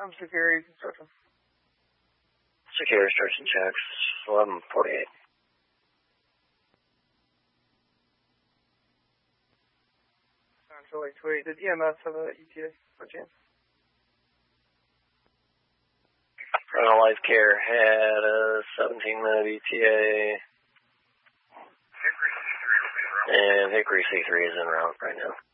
I'm Security Construction. Security Construction checks, 1148. Actually, tweet. Did EMS have a ETA by chance? Frontal Life Care had a 17-minute ETA. And Hickory C3 is en route right now.